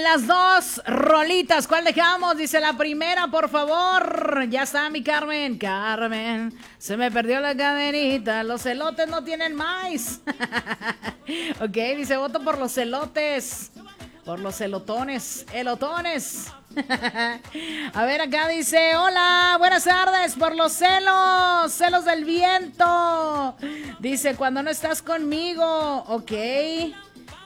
las dos rolitas. ¿Cuál dejamos? Dice la primera, por favor. Ya está mi Carmen. Carmen, se me perdió la cadenita. Los elotes no tienen maíz. Ok, dice voto por los elotes. Por los elotones. Elotones. A ver, acá dice, hola, buenas tardes, por los celos, celos del viento. Dice, cuando no estás conmigo, ok.